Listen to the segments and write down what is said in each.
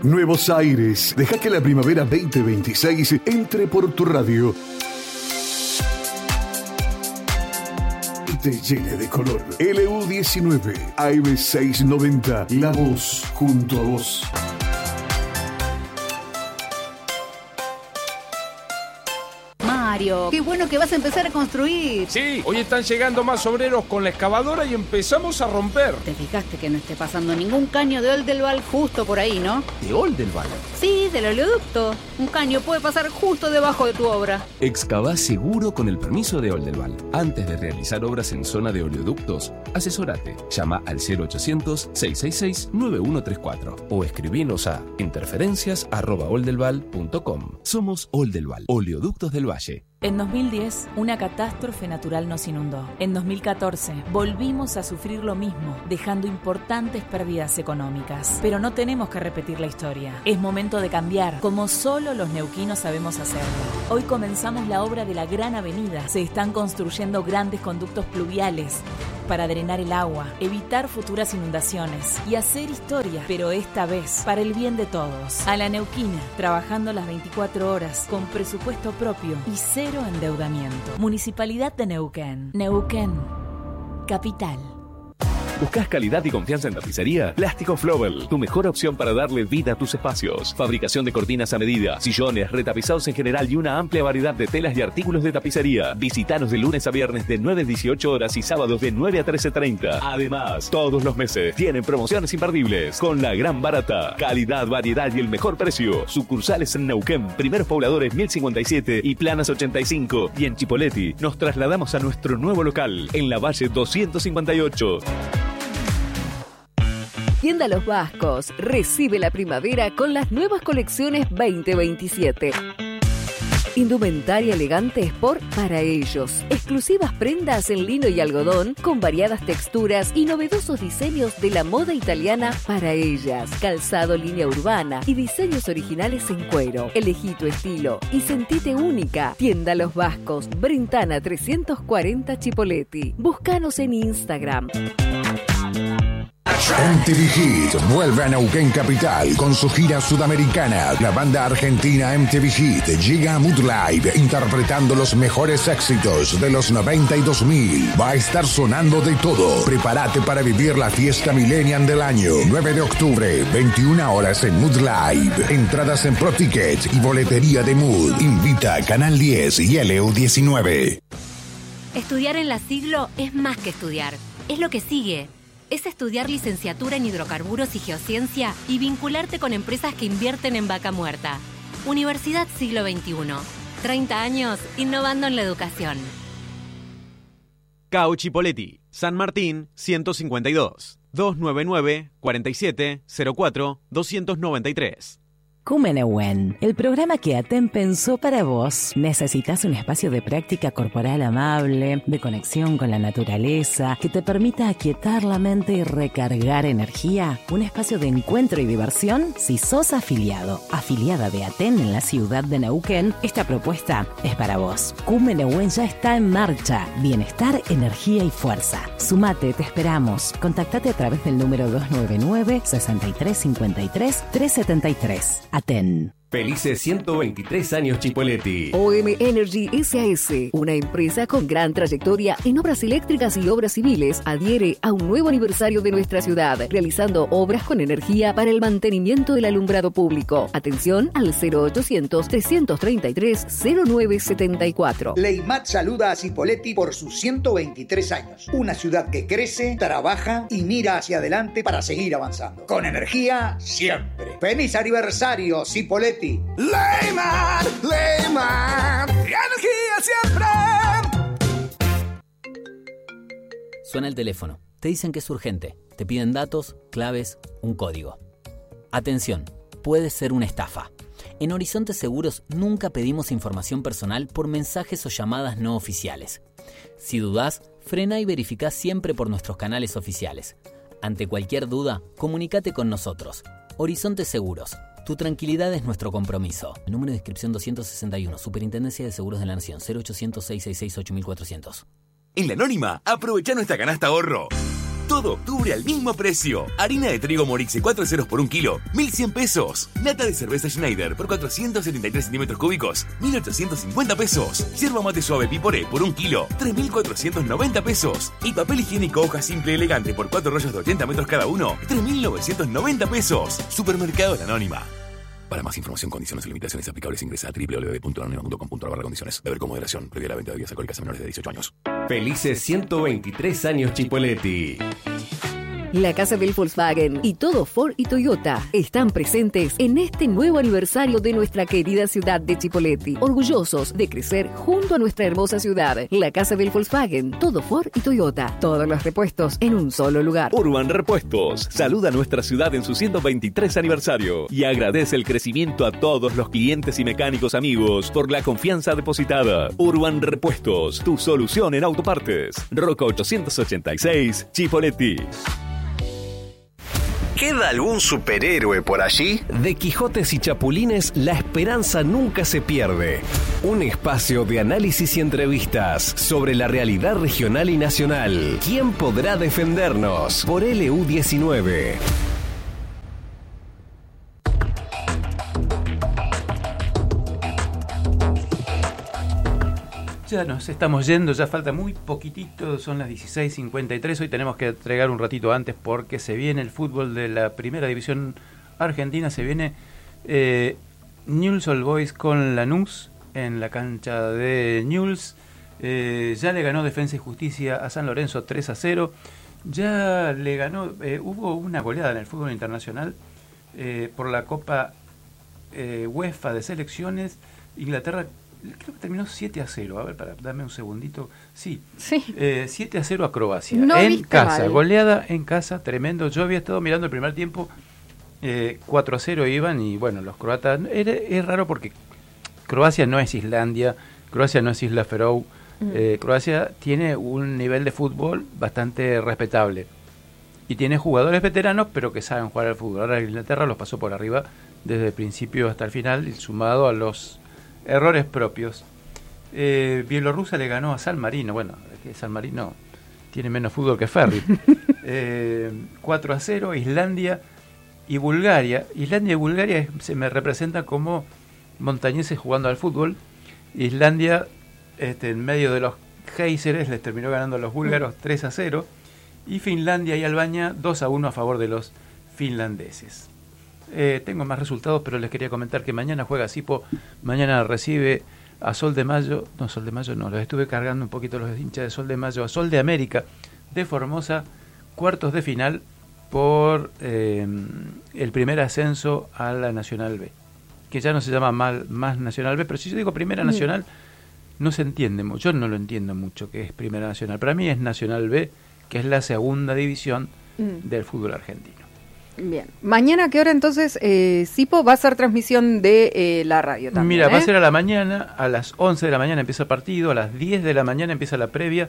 Nuevos aires. Deja que la primavera 2026 entre por tu radio y te llene de color. LU19 AM690. La voz junto a vos. Mario, qué bueno que vas a empezar a construir. Sí, hoy están llegando más obreros con la excavadora y empezamos a romper. Te fijaste que no esté pasando ningún caño de Oldelval justo por ahí, ¿no? ¿De Oldelval? Sí, del oleoducto. Un caño puede pasar justo debajo de tu obra. Excavá seguro con el permiso de Oldelval. Antes de realizar obras en zona de oleoductos, asesórate. Llama al 0800-666-9134 o escribinos a interferencias@oldelval.com. Somos Oldelval, Oleoductos del Valle. En 2010, una catástrofe natural nos inundó. En 2014, volvimos a sufrir lo mismo, dejando importantes pérdidas económicas. Pero no tenemos que repetir la historia. Es momento de cambiar, como solo los neuquinos sabemos hacerlo. Hoy comenzamos la obra de la Gran Avenida. Se están construyendo grandes conductos pluviales para drenar el agua, evitar futuras inundaciones y hacer historia, pero esta vez para el bien de todos. A la neuquina, trabajando las 24 horas, con presupuesto propio y cero endeudamiento. Municipalidad de Neuquén. Neuquén, capital. ¿Buscas calidad y confianza en tapicería? Plástico Flobel, tu mejor opción para darle vida a tus espacios. Fabricación de cortinas a medida, sillones, retapizados en general y una amplia variedad de telas y artículos de tapicería. Visítanos de lunes a viernes de 9 a 18 horas y sábados de 9 a 13:30. Además, todos los meses tienen promociones imperdibles con la gran barata. Calidad, variedad y el mejor precio. Sucursales en Neuquén, Primeros Pobladores 1057 y Planas 85. Y en Chipoleti nos trasladamos a nuestro nuevo local en la Valle 258. Tienda Los Vascos recibe la primavera con las nuevas colecciones 2027. Indumentaria elegante Sport para ellos. Exclusivas prendas en lino y algodón con variadas texturas y novedosos diseños de la moda italiana para ellas. Calzado línea urbana y diseños originales en cuero. Elegí tu estilo y sentite única. Tienda Los Vascos, Brentana 340 Chipoleti. Búscanos en Instagram. MTV Hit vuelve a Neuquén Capital con su gira sudamericana. La banda argentina MTV Hit llega a Mood Live interpretando los mejores éxitos de los 90 y 2000. Va a estar sonando de todo. Prepárate para vivir la fiesta millennial del año. 9 de octubre, 21 horas en Mood Live. Entradas en ProTicket y boletería de Mood. Invita a Canal 10 y LU19. Estudiar en la Siglo es más que estudiar. Es lo que sigue. Es estudiar licenciatura en hidrocarburos y geociencia y vincularte con empresas que invierten en vaca muerta. Universidad Siglo XXI. 30 años innovando en la educación. CAU Chipoleti, San Martín 152, 299-4704-293. Cumenehuen, el programa que ATEN pensó para vos. ¿Necesitas un espacio de práctica corporal amable, de conexión con la naturaleza, que te permita aquietar la mente y recargar energía? ¿Un espacio de encuentro y diversión? Si sos afiliada de ATEN en la ciudad de Neuquén, esta propuesta es para vos. Cumenehuen ya está en marcha. Bienestar, energía y fuerza. Sumate, te esperamos. Contactate a través del número 299-6353-373. ATEN. Felices 123 años Chipoleti. OM Energy SAS, una empresa con gran trayectoria en obras eléctricas y obras civiles, adhiere a un nuevo aniversario de nuestra ciudad, realizando obras con energía para el mantenimiento del alumbrado público. Atención al 0800-333-0974. Leimat saluda a Chipoleti por sus 123 años. Una ciudad que crece, trabaja y mira hacia adelante para seguir avanzando. Con energía siempre. ¡Feliz aniversario, Chipoleti! Leimat, energía siempre. Suena el teléfono. Te dicen que es urgente. Te piden datos, claves, un código. Atención, puede ser una estafa. En Horizonte Seguros nunca pedimos información personal por mensajes o llamadas no oficiales. Si dudás, frena y verificá siempre por nuestros canales oficiales. Ante cualquier duda, comunícate con nosotros. Horizonte Seguros. Tu tranquilidad es nuestro compromiso. El número de inscripción 261, Superintendencia de Seguros de la Nación, 0800-666-8400. En La Anónima, aprovecha nuestra canasta ahorro. Todo octubre al mismo precio. Harina de trigo Morixe 4 ceros por 1 kilo, 1.100 pesos. Lata de cerveza Schneider por 473 centímetros cúbicos, 1.850 pesos. Yerba mate suave Piporé por 1 kilo, 3.490 pesos. Y papel higiénico hoja simple elegante por 4 rollos de 80 metros cada uno, 3.990 pesos. Supermercado La Anónima. Para más información, condiciones y limitaciones aplicables, ingresa a www.anonima.com.ar/condiciones. Beber con moderación. Prohibida la venta de bebidas alcohólicas a menores de 18 años. Felices 123 años Chipoleti. La Casa del Volkswagen y todo Ford y Toyota están presentes en este nuevo aniversario de nuestra querida ciudad de Chipoleti. Orgullosos de crecer junto a nuestra hermosa ciudad. La Casa del Volkswagen, todo Ford y Toyota. Todos los repuestos en un solo lugar. Urban Repuestos saluda a nuestra ciudad en su 123 aniversario y agradece el crecimiento a todos los clientes y mecánicos amigos por la confianza depositada. Urban Repuestos, tu solución en autopartes. Roca 886, Chipoleti. ¿Queda algún superhéroe por allí? De Quijotes y Chapulines, la esperanza nunca se pierde. Un espacio de análisis y entrevistas sobre la realidad regional y nacional. ¿Quién podrá defendernos? Por LU19. Ya nos estamos yendo, ya falta muy poquitito, son las 16:53. Hoy tenemos que entregar un ratito antes porque se viene el fútbol de la primera división argentina. Se viene Newell's Old Boys con Lanús en la cancha de Newell's. Ya le ganó Defensa y Justicia a San Lorenzo 3-0. Ya le ganó, hubo una goleada en el fútbol internacional por la Copa UEFA de Selecciones. Inglaterra creo que terminó 7-0. A ver, dame un segundito. Sí. 7-0 a Croacia. No en casa. mal. Goleada en casa, tremendo. Yo había estado mirando el primer tiempo. 4-0 iban y bueno, los croatas. Es raro porque Croacia no es Islandia. Croacia no es Isla Feroe. Croacia tiene un nivel de fútbol bastante respetable. Y tiene jugadores veteranos, pero que saben jugar al fútbol. Ahora Inglaterra los pasó por arriba desde el principio hasta el final, sumado a los errores propios. Bielorrusia le ganó a San Marino. Bueno, es que San Marino tiene menos fútbol que Ferry. 4-0. Islandia y Bulgaria. Islandia y Bulgaria se me representan como montañeses jugando al fútbol. Islandia, en medio de los géiseres, les terminó ganando a los búlgaros 3-0. Y Finlandia y Albania 2-1 a favor de los finlandeses. Tengo más resultados, pero les quería comentar que mañana juega Sipo. Mañana recibe a Sol de Mayo. No, Sol de Mayo no, los estuve cargando un poquito los hinchas de Sol de Mayo. A Sol de América de Formosa, cuartos de final por el primer ascenso a la Nacional B, que ya no se llama más Nacional B, pero si yo digo Primera Nacional no se entiende mucho. Yo no lo entiendo mucho que es Primera Nacional. Para mí es Nacional B, que es la segunda división del fútbol argentino. Bien. Mañana, ¿a qué hora entonces Sipo va a hacer transmisión de la radio también? Mira, va a ser a la mañana, a las 11 de la mañana empieza el partido, a las 10 de la mañana empieza la previa,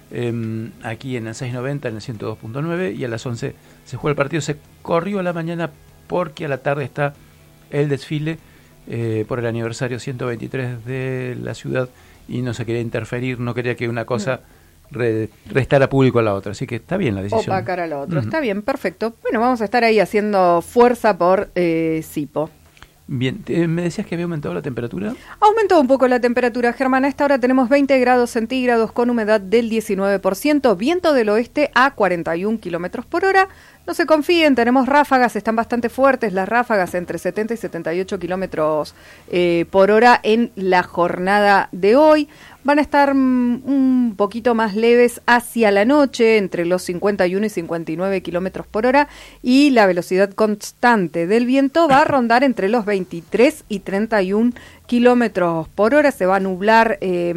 aquí en el 690, en el 102.9, y a las 11 se juega el partido. Se corrió a la mañana porque a la tarde está el desfile por el aniversario 123 de la ciudad y no se quería interferir, no quería que una cosa restar a público a la otra, así que está bien la decisión. Opacar a la otra, está bien, perfecto. Bueno, vamos a estar ahí haciendo fuerza por Sipo. Bien, ¿me decías que había aumentado la temperatura? Aumentó un poco la temperatura, Germán. A esta hora tenemos 20 grados centígrados con humedad del 19%, viento del oeste a 41 kilómetros por hora. No se confíen, tenemos ráfagas, están bastante fuertes las ráfagas, entre 70 y 78 kilómetros por hora en la jornada de hoy. Van a estar un poquito más leves hacia la noche, entre los 51 y 59 kilómetros por hora, y la velocidad constante del viento va a rondar entre los 23 y 31 kilómetros por hora. Se va a nublar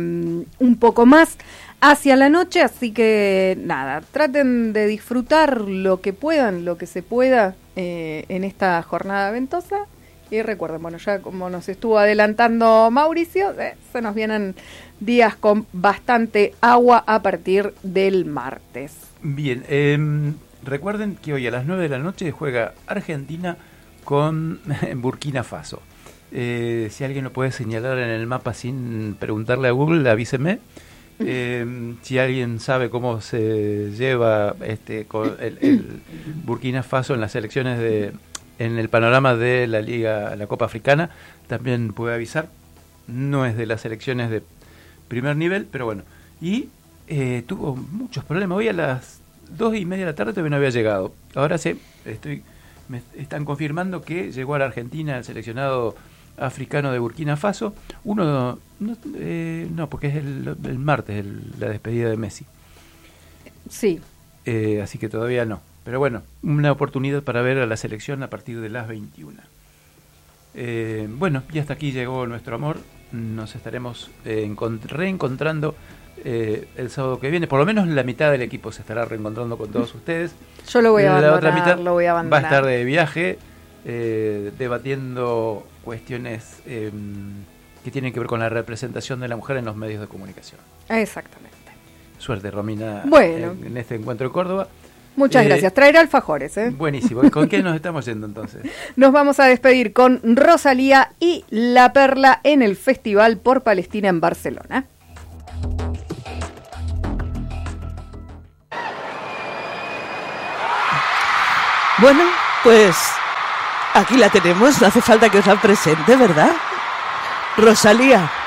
un poco más hacia la noche, así que nada, traten de disfrutar lo que puedan, lo que se pueda en esta jornada ventosa. Y recuerden, bueno, ya como nos estuvo adelantando Mauricio, se nos vienen días con bastante agua a partir del martes. Bien, recuerden que hoy a las 9 de la noche juega Argentina con Burkina Faso. Si alguien lo puede señalar en el mapa sin preguntarle a Google, avíseme. Si alguien sabe cómo se lleva con el Burkina Faso en las elecciones en el panorama de la Copa Africana, también puede avisar. No es de las elecciones de primer nivel, pero bueno. Y tuvo muchos problemas. Hoy a las 2:30 de la tarde todavía no había llegado. Ahora sí, me están confirmando que llegó a la Argentina el seleccionado africano de Burkina Faso. No, porque es el martes la despedida de Messi. Sí. Así que todavía no. Pero bueno, una oportunidad para ver a la selección a partir de las 21. Bueno, y hasta aquí llegó nuestro amor. Nos estaremos reencontrando el sábado que viene. Por lo menos la mitad del equipo se estará reencontrando con todos ustedes. Yo lo voy a abandonar, la otra mitad lo voy a abandonar. Va a estar de viaje, debatiendo cuestiones que tienen que ver con la representación de la mujer en los medios de comunicación. Exactamente. Suerte, Romina, bueno, en este encuentro de Córdoba. Muchas gracias. Traerá alfajores, ¿eh? Buenísimo. ¿Con qué nos estamos yendo entonces? Nos vamos a despedir con Rosalía y La Perla en el Festival por Palestina en Barcelona. Bueno, pues aquí la tenemos. No hace falta que os la presente, ¿verdad? Rosalía.